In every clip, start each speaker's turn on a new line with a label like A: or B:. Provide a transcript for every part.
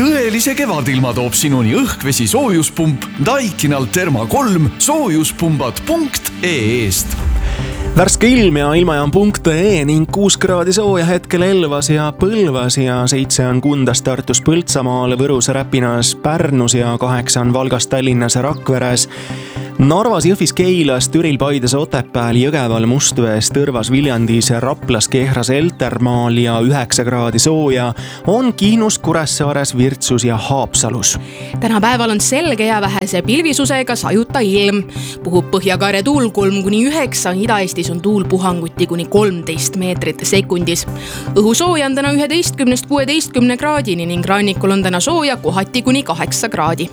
A: Tõelise kevadilma toob sinuni õhkvesi soojuspump Daikinal Therma 3 soojuspumbad.ee-st.
B: Värske ilm ja ilmajaam.ee ning 6 kraadi sooja hetkel Elvas ja Põlvas ja 7 on Kundas, Tartus, Põltsamaal, Võrus, Räpinas, Pärnus ja 8 on Valgas, Tallinnas ja Rakveres. Narvas, Jõhvis, Keilas, Türil, Paides, Otepääl, Jõgeval, Mustvees, Tõrvas, Viljandis, Raplas, Kehras, Eltermaal ja 9 kraadi sooja on Kihnus, Kuressaares, Virtsus ja Haapsalus.
C: Tänapäeval on selge ja vähese pilvisusega sajuta ilm. Puhub Põhja-Kaare tuul 3-9, Ida-Eestis on tuul puhanguti kuni 13 meetrit sekundis. Õhu sooja on täna 11-16 kraadini ning rannikul on täna sooja kohati kuni 8 kraadi.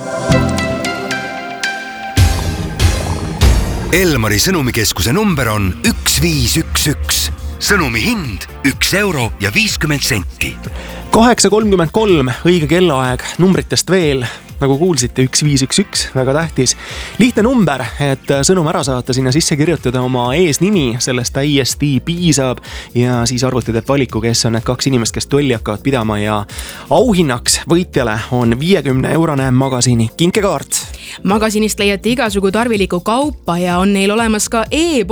D: Elmari sõnumikeskuse number on 1511. Sõnumi hind 1 euro ja 50 senti.
B: 8.33, õige kellaaeg, numbritest veel. Nagu kuulsite, 1511, väga tähtis. Lihtne number, et sõnum ära saata, sinna sisse kirjutada oma eesnimi, sellest täiesti piisab ja siis arvuti teeb valiku, kes on need 2 inimest, kes tolli hakkavad pidama ja auhinnaks võitjale on 50-eurone magasiini kinkekaart.
C: Magasinist leiate igasugu tarviliku kaupa ja on neil olemas ka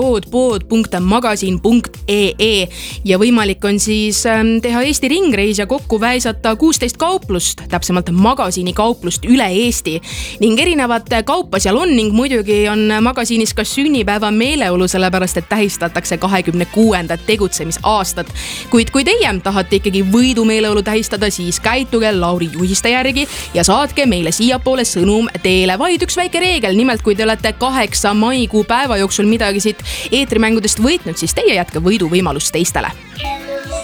C: e-pood.magasin.ee ja võimalik on siis teha Eesti ringreis ja kokku väisata 16 kauplust, täpsemalt magasiini kauplust üle Eesti ning erinevat kaupa seal on ning muidugi on magasiinis ka sünnipäeva meeleolu, sellepärast et tähistatakse 26. tegutsemisaastat. Kuid kui teie tahate ikkagi võidumeeleolu tähistada, siis käituge Lauri juhiste järgi ja saatke meile siiapoole sõnum teele. Vaid üks väike reegel, nimelt kui te olete 8 maikuu päeva jooksul midagi siit eetrimängudest võitnud, siis teie jätke võiduvõimalust teistele.